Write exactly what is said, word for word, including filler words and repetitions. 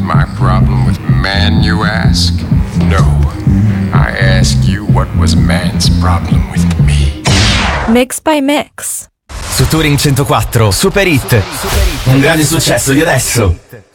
my problem with man, you ask? No. I ask you what was man's problem with me. Mix by Mix. Su Touring centoquattro, Super Hit. Un grande successo di adesso.